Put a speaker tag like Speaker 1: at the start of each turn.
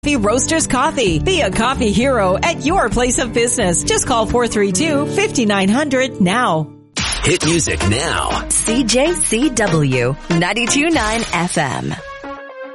Speaker 1: Roasters Coffee. Be a coffee hero at your place of business. Just call 432-5900 now.
Speaker 2: Hit music now.
Speaker 3: CJCW 92.9 FM.